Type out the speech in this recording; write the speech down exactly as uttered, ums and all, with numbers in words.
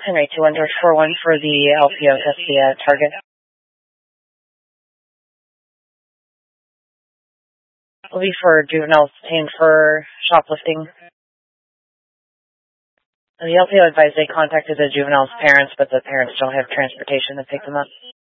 Henry two one George four one for the L P O, that's the uh, target. Will be for juveniles detained for shoplifting. The L P O advised they contacted the juvenile's parents, but the parents don't have transportation to pick them up.